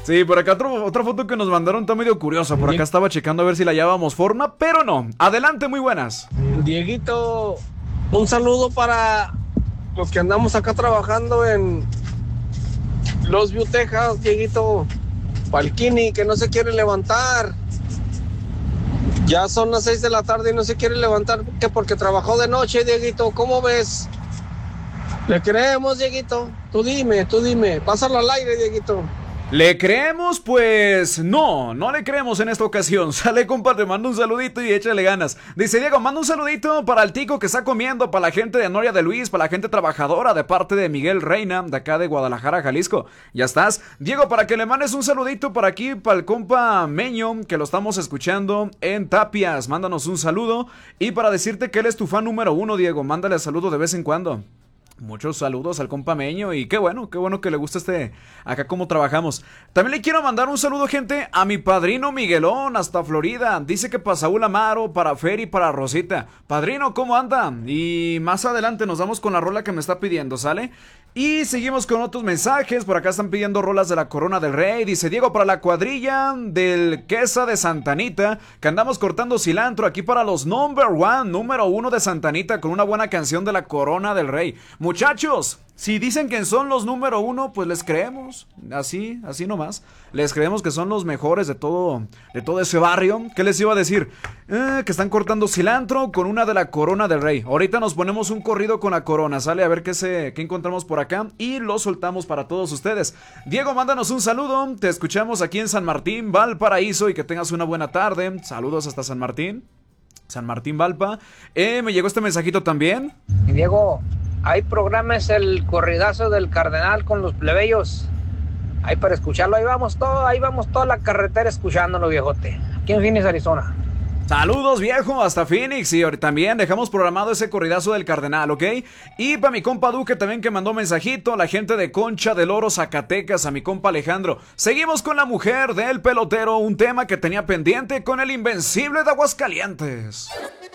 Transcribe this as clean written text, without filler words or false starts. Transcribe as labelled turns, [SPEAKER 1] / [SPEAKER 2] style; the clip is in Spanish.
[SPEAKER 1] Sí, por acá otra foto que nos mandaron está medio curiosa. Por acá estaba checando a ver si la hallábamos forma, pero no. Adelante, muy buenas.
[SPEAKER 2] Dieguito, un saludo para los que andamos acá trabajando en Los View, Texas, Dieguito. Palquini, que no se quiere levantar. Ya son las 6 de la tarde y no se quiere levantar, que porque trabajó de noche, Dieguito. ¿Cómo ves? Le creemos, Dieguito. Tú dime. Pásalo al aire, Dieguito.
[SPEAKER 1] ¿Le creemos? Pues no le creemos en esta ocasión. Sale, compadre, manda un saludito y échale ganas. Dice Diego, manda un saludito para el tico que está comiendo, para la gente de Noria de Luis, para la gente trabajadora, de parte de Miguel Reina, de acá de Guadalajara, Jalisco. Ya estás. Diego, para que le mandes un saludito para aquí, para el compa Meño, que lo estamos escuchando en Tapias. Mándanos un saludo. Y para decirte que él es tu fan número 1, Diego, mándale saludo de vez en cuando. Muchos saludos al compa Meño y qué bueno que le gusta acá como trabajamos. También le quiero mandar un saludo, gente, a mi padrino Miguelón hasta Florida. Dice que para Saúl Amaro, para Fer y para Rosita. Padrino, ¿cómo anda? Y más adelante nos vamos con la rola que me está pidiendo, ¿sale? Y seguimos con otros mensajes. Por acá están pidiendo rolas de la Corona del Rey. Dice Diego, para la cuadrilla del Quesa de Santanita, que andamos cortando cilantro aquí para los número 1 de Santanita, con una buena canción de la Corona del Rey. Muchachos, si dicen que son los número 1, pues les creemos. Así nomás. Les creemos que son los mejores de todo ese barrio. ¿Qué les iba a decir? Que están cortando cilantro con una de la Corona del Rey. Ahorita nos ponemos un corrido con la Corona, ¿sale? A ver qué encontramos por acá y lo soltamos para todos ustedes. Diego, mándanos un saludo. Te escuchamos aquí en San Martín, Valparaíso, y que tengas una buena tarde. Saludos hasta San Martín, Valpa. Me llegó este mensajito también.
[SPEAKER 3] Diego, ahí programas el corridazo del Cardenal con los plebeyos. Ahí para escucharlo, ahí vamos toda la carretera escuchándolo, viejote. Aquí en Phoenix, Arizona.
[SPEAKER 1] Saludos, viejo, hasta Phoenix. Y ahorita también dejamos programado ese corridazo del Cardenal, ¿ok? Y para mi compa Duque también, que mandó mensajito. La gente de Concha del Oro, Zacatecas. A mi compa Alejandro. Seguimos con la mujer del pelotero, un tema que tenía pendiente con el Invencible de Aguascalientes.